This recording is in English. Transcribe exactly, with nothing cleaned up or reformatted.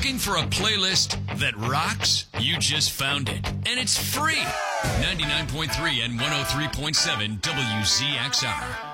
Looking for a playlist that rocks? You just found it. And it's free. ninety-nine point three and one oh three point seven W Z X R.